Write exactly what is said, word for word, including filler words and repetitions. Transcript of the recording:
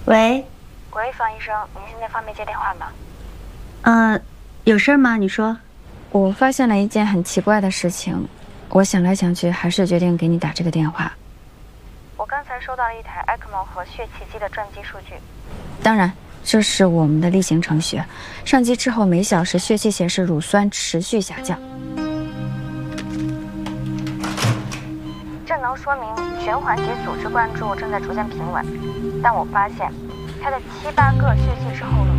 喂， 喂，方医生，您现在方便接电话吗？ 呃，有事吗？你说。 我发现了一件很奇怪的事情，我想来想去，还是决定给你打这个电话。 我刚才收到了一台 E C M O 和血气机的转机数据。 当然，这是我们的例行程序。上机之后每小时血气显示乳酸持续下降， 这能说明循环及组织灌注正在逐渐平稳，但我发现它的七八个血气之后